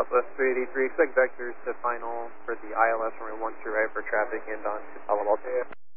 Southwest 383, expect vectors to final for the ILS runway 13 right for traffic and on to Palo Alto.